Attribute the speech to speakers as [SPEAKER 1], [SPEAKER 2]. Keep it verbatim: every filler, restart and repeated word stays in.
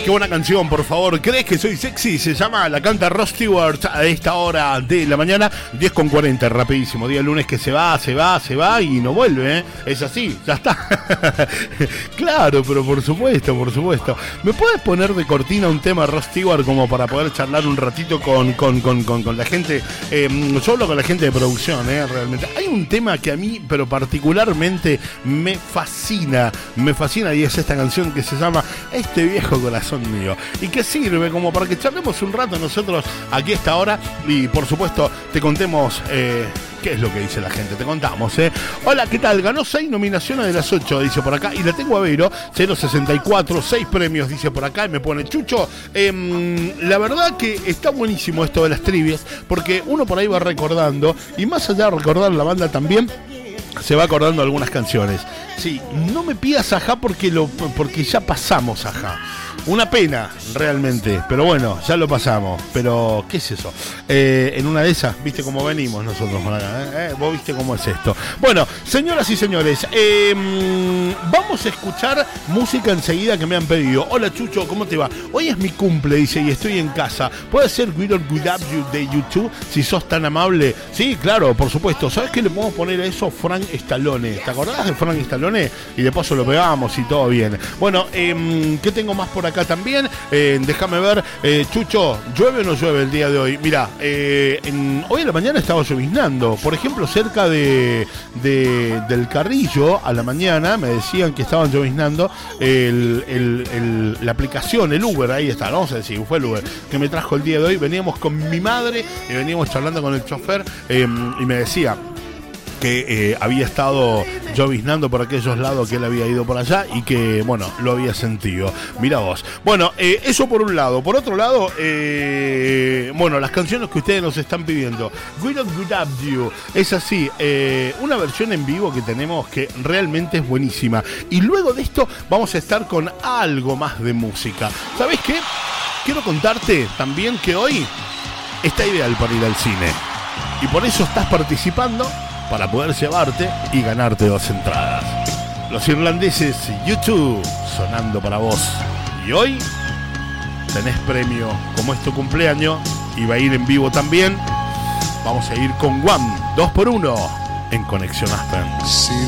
[SPEAKER 1] qué buena canción, por favor. ¿Crees que soy sexy? Se llama, la canta Rod Stewart a esta hora de la mañana, diez con cuarenta, rapidísimo. Día lunes que se va, se va, se va y no vuelve, ¿eh? Es así, ya está. Claro, pero por supuesto, por supuesto. ¿Me puedes poner de cortina un tema Rod Stewart como para poder charlar un ratito con, con, con, con, con la gente? Eh, yo hablo con la gente de producción, ¿eh? Realmente. Hay un tema que a mí, pero particularmente, me fascina, me fascina y es esta canción que se llama Este viejo corazón mío, y que sirve como para que charlemos un rato nosotros aquí a esta hora y por supuesto te contemos eh, qué es lo que dice la gente, te contamos, ¿eh? Hola, ¿qué tal? Ganó seis nominaciones de las ocho, dice por acá, y la tengo a Vero, cero sesenta y cuatro, seis premios, dice por acá, y me pone Chucho. Eh, la verdad que está buenísimo esto de las trivias, porque uno por ahí va recordando, y más allá de recordar la banda también, se va acordando algunas canciones. Sí, no me pidas Ajá porque, lo, porque ya pasamos Ajá. Una pena, realmente. Pero bueno, ya lo pasamos. Pero, ¿qué es eso? Eh, en una de esas, ¿viste cómo venimos nosotros por acá? ¿Eh? ¿Eh? ¿Vos viste cómo es esto? Bueno, señoras y señores, eh, vamos a escuchar música enseguida que me han pedido. Hola, Chucho, ¿cómo te va? Hoy es mi cumple, dice, y estoy en casa. ¿Puede ser We Don't Good Up You de YouTube, si sos tan amable? Sí, claro, por supuesto. ¿Sabes qué le podemos poner a eso? Frank Stallone. ¿Te acordás de Frank Stallone? Y de paso lo pegamos y todo bien. Bueno, eh, ¿qué tengo más por acá también? Eh, déjame ver, eh, Chucho, ¿llueve o no llueve el día de hoy? Mira, eh, en, hoy a la mañana estaba lloviznando. Por ejemplo, cerca de, de del Carrillo, a la mañana, me decían que estaban lloviznando. El, el, el, la aplicación, el Uber, ahí está, no vamos a decir, fue el Uber que me trajo el día de hoy. Veníamos con mi madre y veníamos charlando con el chofer eh, y me decía que eh, había estado lloviznando por aquellos lados, que él había ido por allá y que, bueno, lo había sentido. Mira vos. Bueno, eh, eso por un lado. Por otro lado, eh, bueno, las canciones que ustedes nos están pidiendo. We Don't Good Up You. Es así, eh, una versión en vivo que tenemos que realmente es buenísima. Y luego de esto vamos a estar con algo más de música. ¿Sabés qué? Quiero contarte también que hoy está ideal para ir al cine. Y por eso estás participando, para poder llevarte y ganarte dos entradas. Los irlandeses YouTube sonando para vos. Y hoy tenés premio, como es tu cumpleaños y va a ir en vivo también. Vamos a ir con One, dos por uno en Conexión Aspen. Sí.